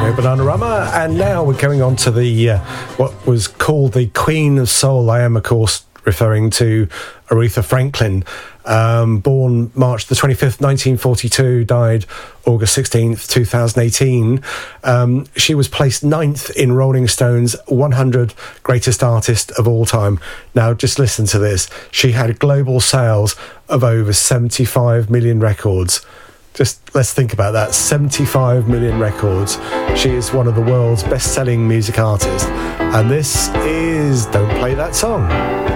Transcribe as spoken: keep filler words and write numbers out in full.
go Bananarama. And now we're going on to the uh, what was called the Queen of Soul. I am, of course, referring to Aretha Franklin, um, born March the twenty-fifth, nineteen forty-two, died August sixteenth, twenty eighteen. Um, she was placed ninth in Rolling Stone's one hundred Greatest Artists of All Time. Now, just listen to this. She had global sales of over seventy-five million records. Just let's think about that. seventy-five million records. She is one of the world's best-selling music artists. And this is Don't Play That Song.